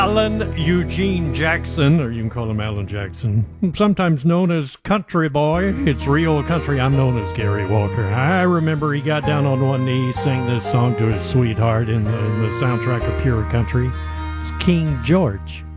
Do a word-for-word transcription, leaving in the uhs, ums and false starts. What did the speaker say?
Alan Eugene Jackson, or you can call him Alan Jackson, sometimes known as Country Boy. It's real country. I'm known as Gary Walker. I remember he got down on one knee, sang this song to his sweetheart in the, in the soundtrack of Pure Country. It's King George.